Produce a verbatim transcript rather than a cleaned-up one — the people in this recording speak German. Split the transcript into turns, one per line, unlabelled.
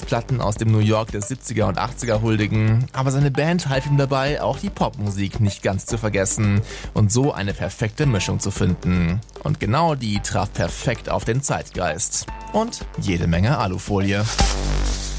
Platten aus dem New York der siebziger und achtziger huldigen, aber seine Band half ihm dabei, auch die Popmusik nicht ganz zu vergessen und so eine perfekte Mischung zu finden. Und genau die traf perfekt auf den Zeitgeist. Und jede Menge Alufolie.